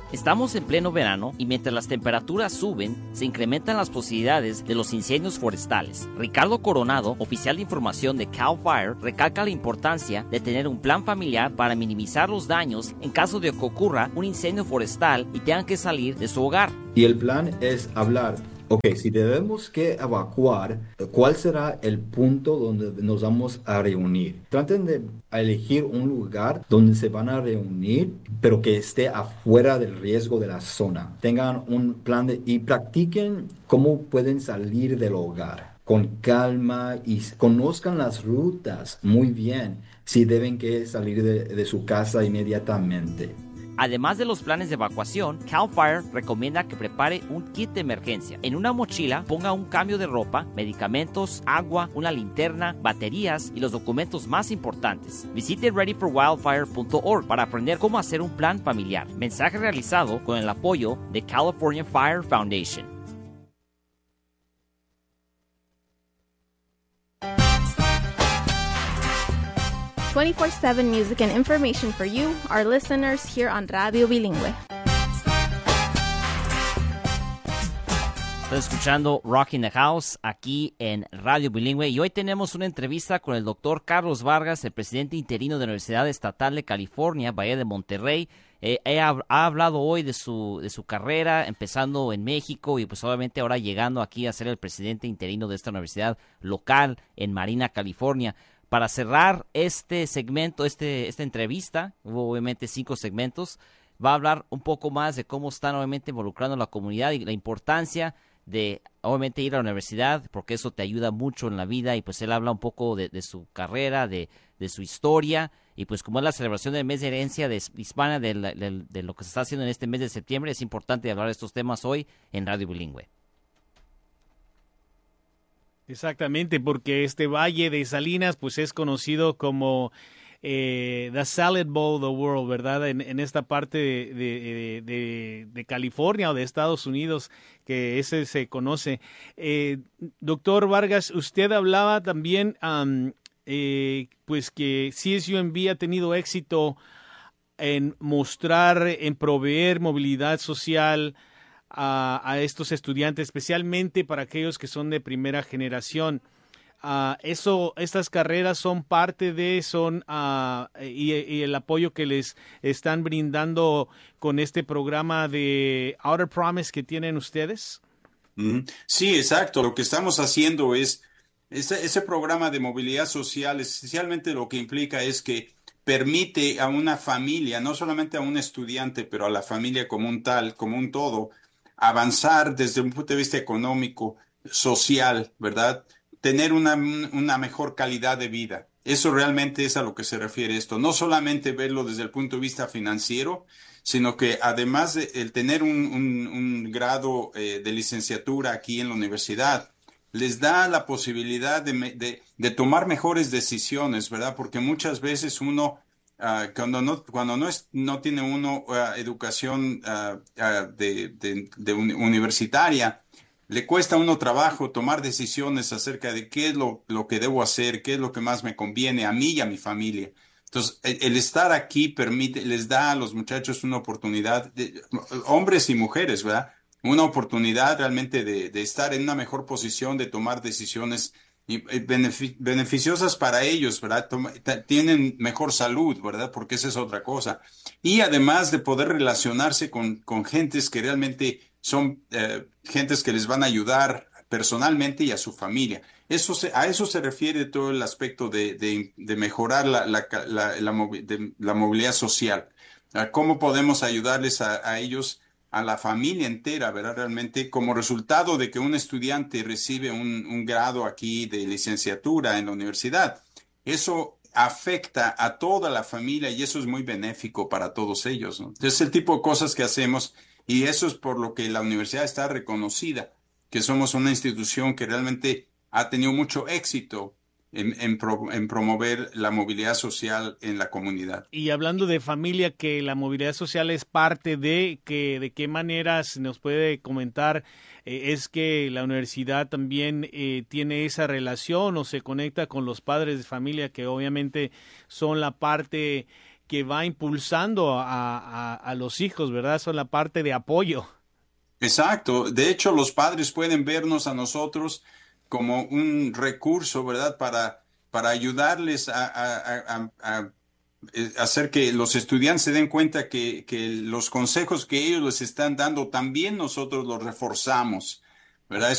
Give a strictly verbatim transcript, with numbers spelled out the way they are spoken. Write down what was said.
Estamos en pleno verano y mientras las temperaturas suben, se incrementan las posibilidades de los incendios forestales. Ricardo Coronado, oficial de información de Cal Fire, recalca la importancia de tener un plan familiar para minimizar los daños en caso de que ocurra un incendio forestal y tengan que salir de su hogar. Y el plan es hablar. Ok, si debemos que evacuar, ¿cuál será el punto donde nos vamos a reunir? Traten de elegir un lugar donde se van a reunir, pero que esté afuera del riesgo de la zona. Tengan un plan de, y practiquen cómo pueden salir del hogar con calma y conozcan las rutas muy bien si deben que salir de, de su casa inmediatamente. Además de los planes de evacuación, Cal Fire recomienda que prepare un kit de emergencia. En una mochila ponga un cambio de ropa, medicamentos, agua, una linterna, baterías y los documentos más importantes. Visite ready for wildfire punto org para aprender cómo hacer un plan familiar. Mensaje realizado con el apoyo de California Fire Foundation. twenty-four seven music and information for you, our listeners here on Radio Bilingüe. Estoy escuchando Rock in the House aquí en Radio Bilingüe y hoy tenemos una entrevista con el doctor Carlos Vargas, el presidente interino de la Universidad Estatal de California, Bahía de Monterrey. Eh, ha, ha hablado hoy de su, de su carrera, empezando en México y pues obviamente ahora llegando aquí a ser el presidente interino de esta universidad local en Marina, California. Para cerrar este segmento, este, esta entrevista, hubo obviamente cinco segmentos, va a hablar un poco más de cómo están obviamente involucrando a la comunidad y la importancia de obviamente ir a la universidad, porque eso te ayuda mucho en la vida y pues él habla un poco de, de su carrera, de, de su historia y pues como es la celebración del mes de herencia de hispana de, la, de, de lo que se está haciendo en este mes de septiembre, es importante hablar de estos temas hoy en Radio Bilingüe. Exactamente, porque este Valle de Salinas pues es conocido como eh, the salad bowl of the world, ¿verdad? En, en esta parte de, de, de, de California o de Estados Unidos, que ese se conoce. Eh, doctor Vargas, usted hablaba también um, eh, pues que C S U M B ha tenido éxito en mostrar, en proveer movilidad social A, a estos estudiantes, especialmente para aquellos que son de primera generación. Uh, eso, estas carreras son parte de, son uh, y, y el apoyo que les están brindando con este programa de Outer Promise que tienen ustedes. Sí, exacto. Lo que estamos haciendo es ese, ese programa de movilidad social, esencialmente lo que implica es que permite a una familia, no solamente a un estudiante, pero a la familia como un tal, como un todo, avanzar desde un punto de vista económico, social, ¿verdad? Tener una, una mejor calidad de vida. Eso realmente es a lo que se refiere esto. No solamente verlo desde el punto de vista financiero, sino que además de el tener un, un, un grado eh, de licenciatura aquí en la universidad, les da la posibilidad de, de, de tomar mejores decisiones, ¿verdad? Porque muchas veces uno... Uh, cuando no cuando no es no tiene uno uh, educación uh, uh, de, de, de un, universitaria, le cuesta a uno trabajo tomar decisiones acerca de qué es lo, lo que debo hacer, qué es lo que más me conviene a mí y a mi familia. Entonces, el, el estar aquí permite, les da a los muchachos una oportunidad, de, hombres y mujeres, ¿verdad? Una oportunidad realmente de, de estar en una mejor posición, de tomar decisiones y benefic- beneficiosas para ellos, ¿verdad? Toma, t- tienen mejor salud, ¿verdad? Porque esa es otra cosa. Y además de poder relacionarse con, con gentes que realmente son eh, gentes que les van a ayudar personalmente y a su familia. Eso se, a eso se refiere todo el aspecto de, de, de mejorar la, la, la, la, movi- de, la movilidad social. ¿A cómo podemos ayudarles a, a ellos, a la familia entera, ¿verdad? Realmente como resultado de que un estudiante recibe un, un grado aquí de licenciatura en la universidad, eso afecta a toda la familia y eso es muy benéfico para todos ellos, ¿no? Entonces, es el tipo de cosas que hacemos y eso es por lo que la universidad está reconocida, que somos una institución que realmente ha tenido mucho éxito En, en, pro, en promover la movilidad social en la comunidad. Y hablando de familia, que la movilidad social es parte de, que de qué maneras nos puede comentar, eh, es que la universidad también eh, tiene esa relación o se conecta con los padres de familia, que obviamente son la parte que va impulsando a, a, a los hijos, ¿verdad? Son la parte de apoyo. Exacto. De hecho, los padres pueden vernos a nosotros como un recurso, ¿verdad? Para, para ayudarles a, a, a, a hacer que los estudiantes se den cuenta que, que los consejos que ellos les están dando, también nosotros los reforzamos, ¿verdad?